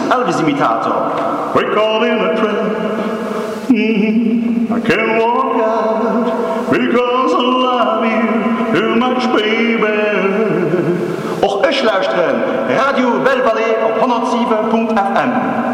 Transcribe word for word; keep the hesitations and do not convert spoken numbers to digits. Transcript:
Elvis-Imitator. We're caught in a trap. Mm-hmm. I can't walk out because I love you too much, baby. Och ich luisteren Radio Belle Vallée op honderdzeven punt f m.